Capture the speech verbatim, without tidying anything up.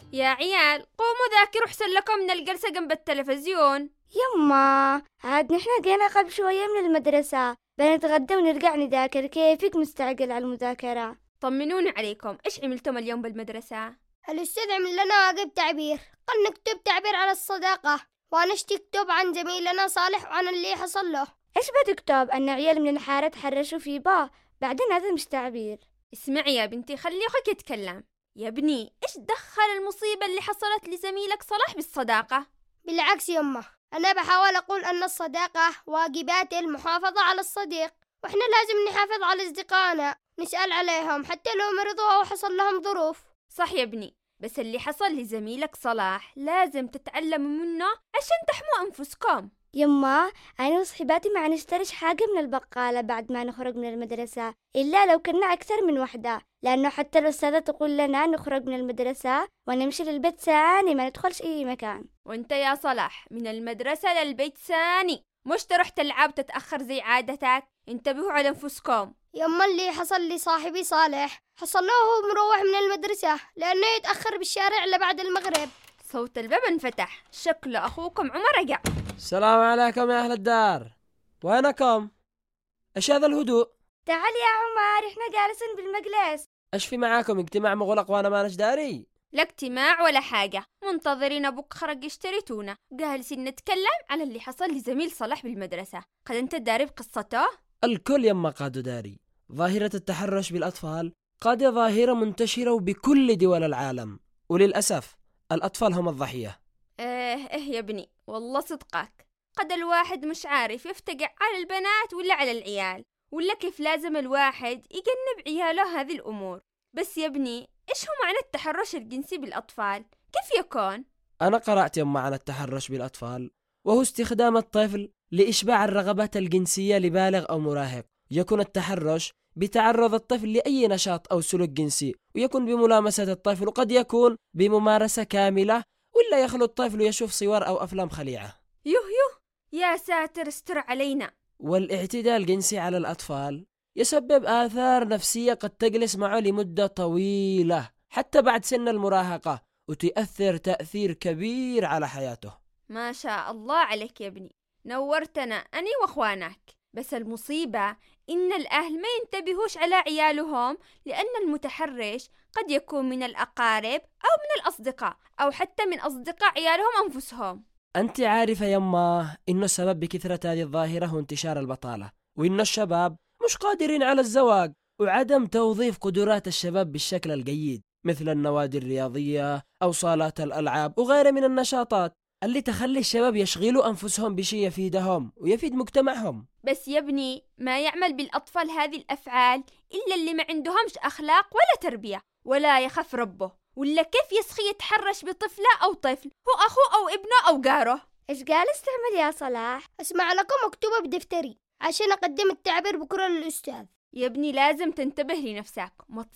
يا عيال قوموا ذاكروا أحسن لكم من الجلسة جنب التلفزيون. يما عاد نحن جينا قبل شوية من المدرسة، بنتغدى ونرجع نذاكر. كيفك مستعجل على المذاكرة؟ طمنوني عليكم، إيش عملتم اليوم بالمدرسة؟ الأستاذ عمل لنا واجب تعبير، قال نكتب تعبير على الصداقة، وأناش تكتب عن زميلنا صالح وعن اللي حصل له. إيش بتكتب؟ أن عيال من الحارة تحرشوا في با، بعدين هذا مش تعبير. اسمعي يا بنتي، خلي أخوك يتكلم. يا ابني إيش دخل المصيبة اللي حصلت لزميلك صلاح بالصداقة؟ بالعكس يمه، أنا بحاول أقول أن الصداقة واجبات المحافظة على الصديق، وإحنا لازم نحافظ على أصدقائنا، نسأل عليهم حتى لو مرضوا أو حصل لهم ظروف. صح يا ابني، بس اللي حصل لزميلك صلاح لازم تتعلموا منه عشان تحموا أنفسكم. يما أنا وصحباتي ما نشتريش حاجة من البقالة بعد ما نخرج من المدرسة، إلا لو كنا أكثر من وحدة، لأنه حتى الأستاذة تقول لنا نخرج من المدرسة ونمشي للبيت ثاني، ما ندخلش أي مكان. وانت يا صلاح من المدرسة للبيت ثاني، مش تروح تلعب تتأخر زي عادتك. انتبهوا على أنفسكم. يما اللي حصل لصاحبي صالح حصل له وهو مروح من المدرسة لأنه يتأخر بالشارع لبعد المغرب. صوت الباب انفتح، شكله أخوكم عمر رجع. السلام عليكم يا أهل الدار، وينكم؟ إيش هذا الهدوء؟ تعال يا عمر، إحنا جالسين بالمجلس. إيش في معاكم اجتماع مغلق وأنا ما داري؟ لا اجتماع ولا حاجة، منتظرين أبوك خرج يشتري تونة، جالسين نتكلم على اللي حصل لزميل صلاح بالمدرسة. قد أنت داري بقصته؟ الكل يما قادو داري. ظاهرة التحرش بالأطفال قد ظاهرة منتشرة بكل دول العالم، وللأسف الأطفال هم الضحية. إيه إيه يا ابني، والله صدقك. قد الواحد مش عارف يفتقع على البنات ولا على العيال، ولا كيف لازم الواحد يجنب عياله هذه الأمور. بس يا ابني، إيش هو معنى التحرش الجنسي بالأطفال؟ كيف يكون؟ أنا قرأت يما عن التحرش بالأطفال، وهو استخدام الطفل لإشباع الرغبات الجنسية لبالغ أو مراهق. يكون التحرش بتعرض الطفل لأي نشاط أو سلوك جنسي، ويكون بملامسة الطفل، وقد يكون بممارسة كاملة، ولا يخلو الطفل يشوف صور أو أفلام خليعة. يوه يوه، يا ساتر استر علينا. والاعتداء الجنسي على الأطفال يسبب آثار نفسية قد تجلس معه لمدة طويلة حتى بعد سن المراهقة، وتؤثر تأثير كبير على حياته. ما شاء الله عليك يا ابني، نورتنا أني وأخوانك. بس المصيبة إن الأهل ما ينتبهوش على عيالهم، لأن المتحرش قد يكون من الأقارب أو من الأصدقاء، أو حتى من أصدقاء عيالهم أنفسهم. أنت عارفة يما إنه السبب بكثرة هذه الظاهرة هو انتشار البطالة، وإن الشباب مش قادرين على الزواج، وعدم توظيف قدرات الشباب بالشكل الجيد، مثل النوادي الرياضية أو صالات الألعاب وغيرها من النشاطات اللي تخلي الشباب يشغلوا أنفسهم بشيء يفيدهم ويفيد مجتمعهم. بس يا ابني، ما يعمل بالأطفال هذه الأفعال إلا اللي ما عندهمش أخلاق ولا تربية ولا يخاف ربه، ولا كيف يسخي يتحرش بطفلة أو طفل هو أخوه أو ابنه أو جاره. إيش جالس تعمل يا صلاح؟ أسمع لكم مكتوبة بدفتري عشان أقدم التعبير بكرة للأستاذ. يا ابني لازم تنتبه لنفسك، ما